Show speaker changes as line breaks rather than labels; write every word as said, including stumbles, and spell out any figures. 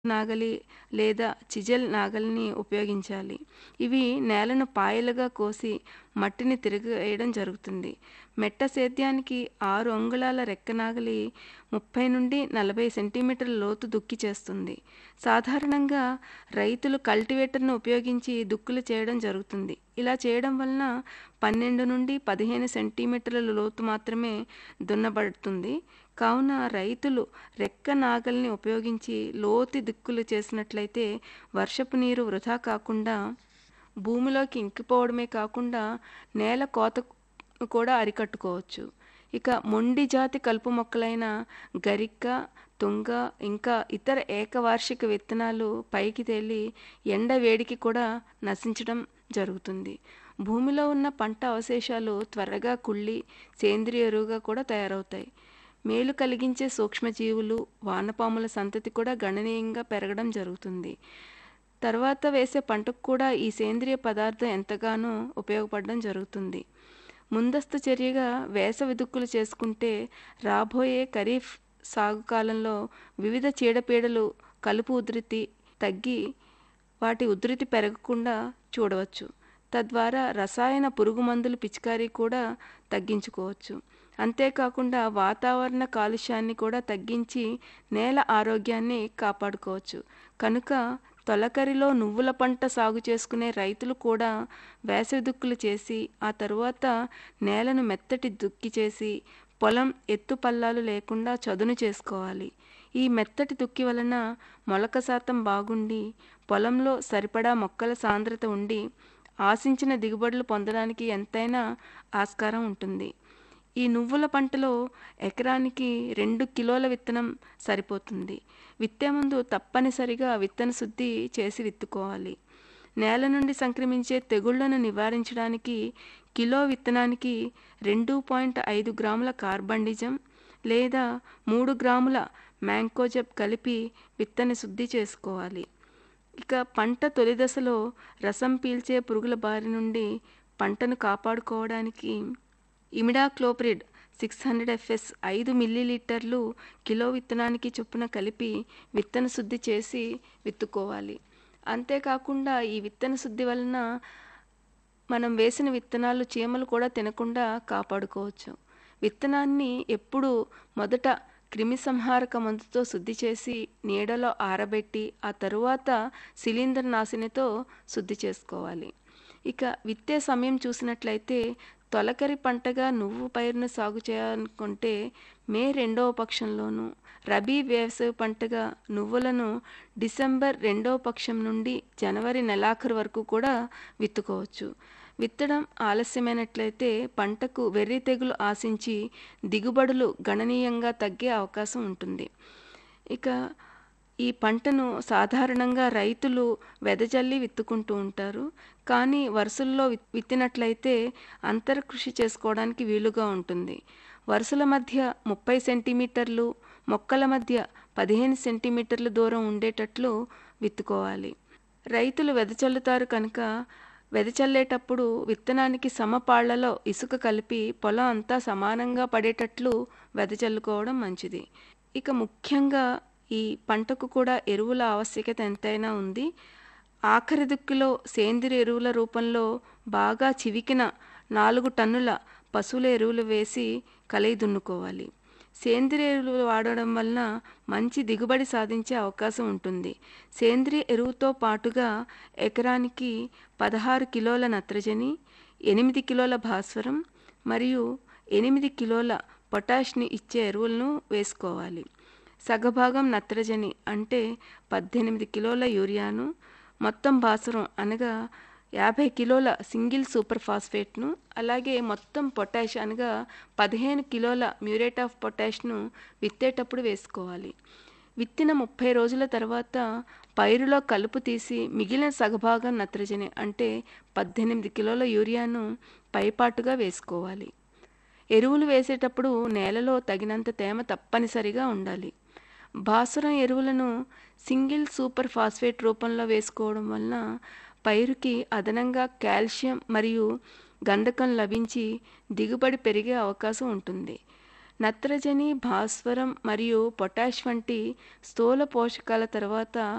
నాగలి లేదా చిజెల్ నాగలిని ఉపయోగించాలి. ఇవి నేలను పాయలుగా కోసి మట్టిని తిరగేయడం జరుగుతుంది. మెట్ట సేద్యానికి ఆరు అంగుళాల రెక్క నాగలి ముప్పై నుండి నలభై సెంటీమీటర్ల లోతు దుక్కి చేస్తుంది. సాధారణంగా రైతులు కల్టివేటర్ను ఉపయోగించి దుక్కులు చేయడం జరుగుతుంది. ఇలా చేయడం వలన పన్నెండు నుండి పదిహేను సెంటీమీటర్ల లోతు మాత్రమే దున్నబడుతుంది. కావున రైతులు రెక్క నాగలిని ఉపయోగించి లోతు దుక్కులు చేసినట్లయితే వర్షపు నీరు వృధా కాకుండా భూమిలోకి ఇంకిపోవడమే కాకుండా నేల కోత కూడా అరికట్టుకోవచ్చు. ఇక మొండి జాతి కలుపు మొక్కలైన గరిక్క, తుంగ ఇంకా ఇతర ఏకవార్షిక విత్తనాలు పైకి తేలి ఎండ వేడికి కూడా నశించడం జరుగుతుంది. భూమిలో ఉన్న పంట అవశేషాలు త్వరగా కుళ్ళి సేంద్రియ ఎరువుగా కూడా తయారవుతాయి. మేలు కలిగించే సూక్ష్మజీవులు, వానపాముల సంతతి కూడా గణనీయంగా పెరగడం జరుగుతుంది. తర్వాత వేసే పంటకు కూడా ఈ సేంద్రియ పదార్థం ఎంతగానో ఉపయోగపడడం జరుగుతుంది. ముందస్తు చర్యగా వేసవి దుక్కులు చేసుకుంటే రాబోయే ఖరీఫ్ సాగు కాలంలో వివిధ చీడపీడలు, కలుపు ఉధృతి తగ్గి వాటి ఉధృతి పెరగకుండా చూడవచ్చు. తద్వారా రసాయన పురుగు మందులు పిచికారీ కూడా తగ్గించుకోవచ్చు. అంతేకాకుండా వాతావరణ కాలుష్యాన్ని కూడా తగ్గించి నేల ఆరోగ్యాన్ని కాపాడుకోవచ్చు. కనుక తొలకరిలో నువ్వుల పంట సాగు చేసుకునే రైతులు కూడా వేసవి దుక్కులు చేసి ఆ తరువాత నేలను మెత్తటి దుక్కి చేసి పొలం ఎత్తు పల్లాలు లేకుండా చదును చేసుకోవాలి. ఈ మెత్తటి దుక్కి వలన మొలక శాతం బాగుండి పొలంలో సరిపడా మొక్కల సాంద్రత ఉండి ఆశించిన దిగుబడులు పొందడానికి ఎంతైనా ఆస్కారం ఉంటుంది. ఈ నువ్వుల పంటలో ఎకరానికి రెండు కిలోల విత్తనం సరిపోతుంది. విత్తే ముందు తప్పనిసరిగా విత్తన శుద్ధి చేసి విత్తుకోవాలి. నేల నుండి సంక్రమించే తెగుళ్లను నివారించడానికి కిలో విత్తనానికి రెండు పాయింట్ ఐదు గ్రాముల కార్బండిజం లేదా మూడు గ్రాముల మ్యాంకోజెబ్ కలిపి విత్తన శుద్ధి చేసుకోవాలి. ఇక పంట తొలి దశలో రసం పీల్చే పురుగుల బారి నుండి పంటను కాపాడుకోవడానికి ఇమిడాక్లోప్రిడ్ సిక్స్ హండ్రెడ్ ఎఫ్ఎస్ ఐదు మిల్లీలీటర్లు కిలో విత్తనానికి చొప్పున కలిపి విత్తన శుద్ధి చేసి విత్తుకోవాలి. అంతేకాకుండా ఈ విత్తన శుద్ధి వలన మనం వేసిన విత్తనాలు చీమలు కూడా తినకుండా కాపాడుకోవచ్చు. విత్తనాన్ని ఎప్పుడు మొదట క్రిమి సంహారక మందుతో శుద్ధి చేసి నీడలో ఆరబెట్టి ఆ తరువాత శిలీంద్ర నాశినితో శుద్ధి చేసుకోవాలి. ఇక విత్తే సమయం చూసినట్లయితే తొలకరి పంటగా నువ్వు పైరును సాగు చేయాలనుకుంటే మే రెండవ పక్షంలోను, రబీ వేసవి పంటగా నువ్వులను డిసెంబర్ రెండవ పక్షం నుండి జనవరి నెలాఖరు వరకు కూడా విత్తుకోవచ్చు. విత్తడం ఆలస్యమైనట్లయితే పంటకు వెర్రి తెగులు ఆశించి దిగుబడులు గణనీయంగా తగ్గే అవకాశం ఉంటుంది. ఇక ఈ పంటను సాధారణంగా రైతులు వెదజల్లి విత్తుకుంటూ ఉంటారు. కానీ వరుసల్లో విత్తినట్లయితే అంతర కృషి చేసుకోవడానికి వీలుగా ఉంటుంది. వరుసల మధ్య ముప్పై సెంటీమీటర్లు, మొక్కల మధ్య పదిహేను సెంటీమీటర్ల దూరం ఉండేటట్లు విత్తుకోవాలి. రైతులు వెదజల్లుతారు కనుక వెదచల్లేటప్పుడు విత్తనానికి సమపాళ్లలో ఇసుక కలిపి పొలం అంతా సమానంగా పడేటట్లు వెదజల్లుకోవడం మంచిది. ఇక ముఖ్యంగా ఈ పంటకు కూడా ఎరువుల ఆవశ్యకత ఎంతైనా ఉంది. ఆఖరి దుక్కిలో సేంద్రియ ఎరువుల రూపంలో బాగా చివికిన నాలుగు టన్నుల పశువుల ఎరువులు వేసి కలయి దున్నుకోవాలి. సేంద్రియ ఎరువులు వాడడం వలన మంచి దిగుబడి సాధించే అవకాశం ఉంటుంది. సేంద్రియ ఎరువుతో పాటుగా ఎకరానికి పదహారు కిలోల నత్రజని, ఎనిమిది కిలోల భాస్వరం మరియు ఎనిమిది కిలోల పొటాష్ని ఇచ్చే ఎరువులను వేసుకోవాలి. సగభాగం నత్రజని అంటే పద్దెనిమిది కిలోల యూరియాను, మొత్తం భాస్వరం అనగా యాభై కిలోల సింగిల్ సూపర్ ఫాస్ఫేట్ను, అలాగే మొత్తం పొటాష్ అనగా పదిహేను కిలోల మ్యూరేట్ ఆఫ్ పొటాష్ను విత్తేటప్పుడు వేసుకోవాలి. విత్తిన ముప్పై రోజుల తర్వాత పైరులో కలుపు తీసి మిగిలిన సగభాగం నత్రజని అంటే పద్దెనిమిది కిలోల యూరియాను పైపాటుగా వేసుకోవాలి. ఎరువులు వేసేటప్పుడు నేలలో తగినంత తేమ తప్పనిసరిగా ఉండాలి. భాస్వరం ఎరువులను సింగిల్ సూపర్ ఫాస్ఫేట్ రూపంలో వేసుకోవడం వలన పైరుకి అదనంగా కాల్షియం మరియు గంధకం లభించి దిగుబడి పెరిగే అవకాశం ఉంటుంది. నత్రజని, భాస్వరం మరియు పొటాష్ వంటి స్థూల పోషకాల తర్వాత